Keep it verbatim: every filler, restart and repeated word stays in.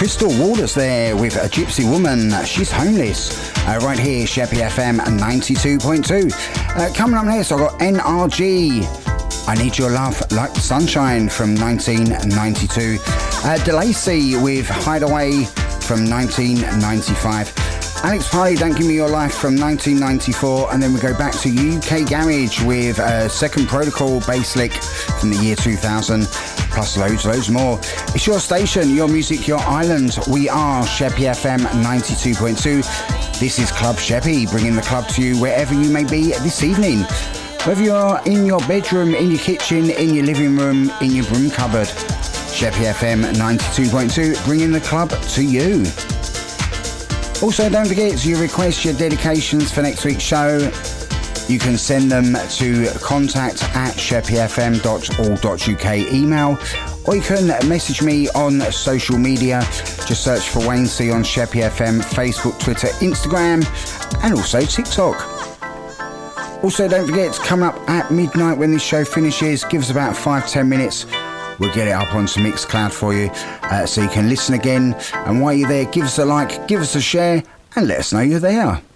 Crystal Waters there with a Gypsy Woman. She's homeless. Uh, right here, Sheppy F M ninety-two point two. Uh, coming up next, I've got N R G. I Need Your Love Like the Sunshine from nineteen ninety-two. Uh, DeLacy with Hideaway from nineteen ninety-five. Alex Parley, Don't Give Me Your Life from nineteen ninety-four. And then we go back to U K Garage with uh, Second Protocol Basslick from the year two thousand. Plus loads, loads more. It's your station, your music, your island. We are Sheppy F M ninety-two point two. This is Club Sheppy, bringing the club to you wherever you may be this evening. Whether you're in your bedroom, in your kitchen, in your living room, in your broom cupboard. Sheppy F M ninety-two point two, bringing the club to you. Also, don't forget to request your dedications for next week's show. You can send them to contact at sheppy f m dot org dot u k email, or you can message me on social media. Just search for Wayne C on Sheppy F M, Facebook, Twitter, Instagram, and also TikTok. Also, don't forget, coming up at midnight when this show finishes, give us about five, ten minutes. We'll get it up onto Mixcloud for you, uh, so you can listen again. And while you're there, give us a like, give us a share, and let us know you're there.